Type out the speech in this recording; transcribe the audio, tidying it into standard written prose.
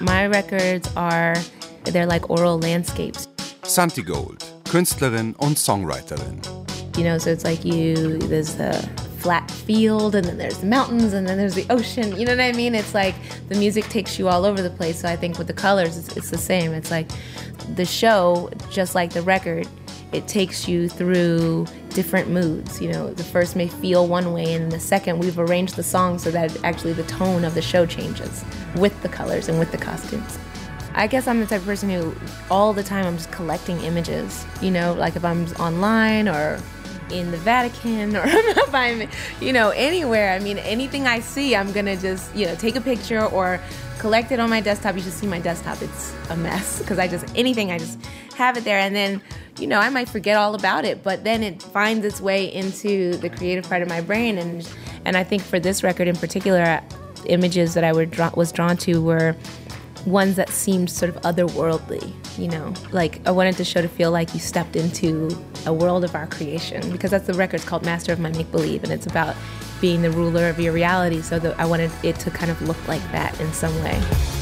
My records they're like oral landscapes. Santi Gold, Künstlerin und Songwriterin. You know, so it's like there's the flat field, and then there's the mountains, and then there's the ocean. You know what I mean? It's like the music takes you all over the place. So I think with the colors, it's the same. It's like the show, just like the record, it takes you through different moods. You know, the first may feel one way, and the second we've arranged the song so that actually the tone of the show changes with the colors and with the costumes. I guess I'm the type of person who all the time I'm just collecting images, you know, like if I'm online or in the Vatican or if I'm, you know, anywhere. I mean, anything I see, I'm going to just, you know, take a picture or collect it on my desktop. You should see my desktop. It's a mess because I just have it there. And then, you know, I might forget all about it, but then it finds its way into the creative part of my brain. And I think for this record in particular, images that I was drawn to were ones that seemed sort of otherworldly, you know, like I wanted the show to feel like you stepped into a world of our creation, because that's the record's called Master of My Make-Believe, and it's about being the ruler of your reality. So I wanted it to kind of look like that in some way.